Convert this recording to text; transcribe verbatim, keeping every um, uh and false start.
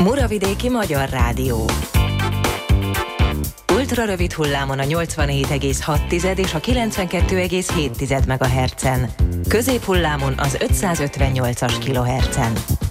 Muravidéki Magyar Rádió. Ultrarövid hullámon a nyolcvanhét egész hat és a kilencvenkettő egész hét megahertzen. Középhullámon az ötszázötvennyolcas kilohertzen.